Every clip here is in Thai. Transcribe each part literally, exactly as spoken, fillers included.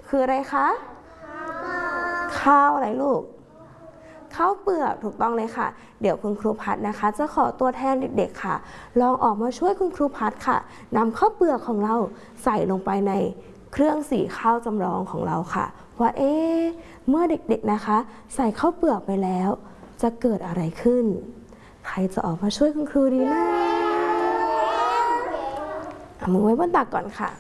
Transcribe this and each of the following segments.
คืออะไรคะข้าวอะไรลูกข้าวเปลือกถูกต้องเลยค่ะเดี๋ยวคุณครูพัดนะคะจะขอตัวแทนเด็กๆค่ะลองออกมาช่วยคุณครูพัดค่ะนำข้าวเปลือกของเราใส่ลงไปในเครื่องสีข้าวจำลองของเราค่ะว่าเอ๊ะเมื่อเด็กๆนะคะใส่ข้าวเปลือกไปแล้วจะเกิดอะไรขึ้นใครจะออกมาช่วยคุณครูดีนะเอามือไว้บนตักก่อนค่ะ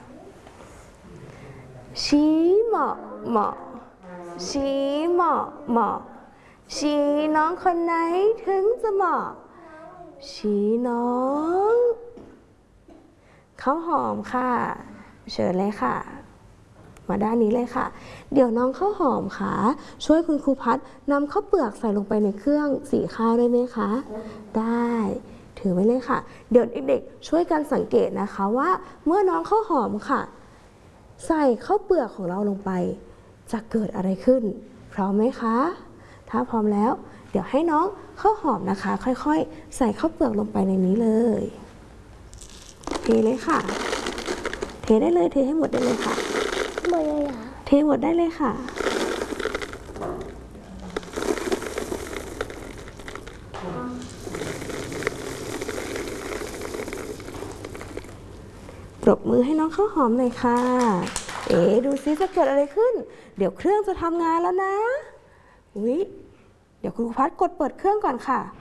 ชี้เหมาะเหมาะชี้เหมาะเหมาะชี้น้องคนไหนถึงจะเหมาะชี้น้องข้าวหอมค่ะเชิญเลยค่ะมาด้านนี้เลยค่ะเดี๋ยวน้องข้าวหอมค่ะช่วยคุณครูพัดนำข้าวเปลือกใส่ลงไปในเครื่องสีข้าวได้ไหมคะได้ถือไว้เลยค่ะเดี๋ยวเด็กๆช่วยกันสังเกตนะคะว่าเมื่อน้องข้าวหอมค่ะใส่ข้าวเปลือกของเราลงไปจะเกิดอะไรขึ้นพร้อมไหมคะถ้าพร้อมแล้วเดี๋ยวให้น้องข้าวหอมนะคะค่อยๆใส่ข้าวเปลือกลงไปในนี้เลยเทเลยค่ะเทได้เลยเทให้หมดได้เลยค่ะหมดเลยเหรอเทหมดได้เลยค่ะปรบมือให้น้องข้าวหอมหน่อยค่ะเอ๋ดูซิจะเกิดอะไรขึ้นเดี๋ยวเครื่องจะทำงานแล้วนะอุ๊ยเดี๋ยวคุณครูพัดกดเปิดเครื่องก่อนค่ะ